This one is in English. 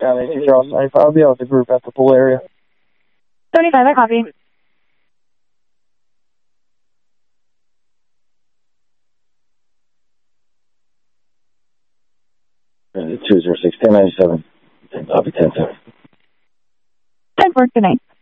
County, and you're on 95. I'll be out with the group at the pool area. 75, I copy. 206, 1097. Copy 10-7. 10-4, good night.